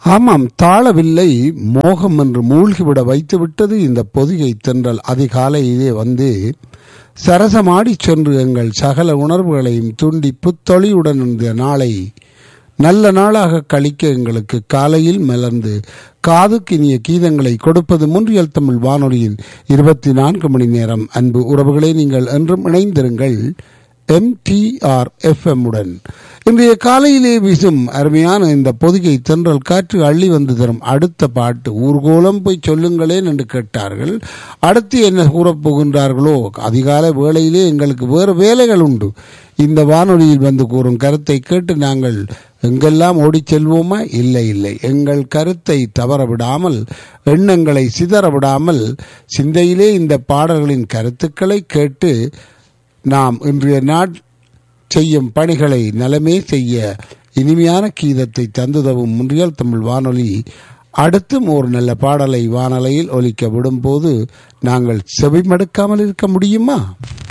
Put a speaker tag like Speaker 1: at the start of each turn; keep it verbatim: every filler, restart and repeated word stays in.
Speaker 1: ஆமாம், தாளவில்லை மோகம் என்று மூழ்கிவிட வைத்துவிட்டது இந்த பொதிகை தென்றல். அதிகாலையிலே வந்து சரசமாடி சென்று எங்கள் சகல உணர்வுகளையும் தூண்டி புத்தொழியுடன் இந்த நாளை நல்ல நாளாக கழிக்க எங்களுக்கு காலையில் மலர்ந்து காதுக்கு இனிய கீதங்களை கொடுப்பது முன்றியல் தமிழ் வானொலியின் இருபத்தி நான்கு மணி நேரம். அன்பு உறவுகளே, நீங்கள் என்றும் இணைந்திருங்கள் M D R F M உடன். இன்றைய காலையிலே வீசும் அருமையான இந்த பொதிகை தென்றல் காற்று அள்ளி வந்து தரும் அடுத்த பாட்டு ஊர்கோலம் போய் சொல்லுங்களேன் என்று கேட்டார்கள். அடுத்து என்ன கூறப்போகின்றார்களோ? அதிகாலை வேளையிலே எங்களுக்கு வேறு வேலைகள் உண்டு. இந்த வானொலியில் வந்து கூறும் கருத்தை கேட்டு நாங்கள் எங்கெல்லாம் ஓடிச் செல்வோமா? இல்லை இல்லை, எங்கள் கருத்தை தவற விடாமல், எண்ணங்களை சிதற விடாமல், சிந்தையிலே இந்த பாடல்களின் கருத்துக்களை கேட்டு நாம் இன்றைய நாட் செய்யும் பணிகளை நலமே செய்ய இனிமையான கீதத்தை தந்துதவும் முன்றியல் தமிழ் வானொலி அடுத்தும் ஒரு நல்ல பாடலை வானொலியில் ஒலிக்க விடும் போது நாங்கள் செவிமடுக்காமல் இருக்க முடியுமா?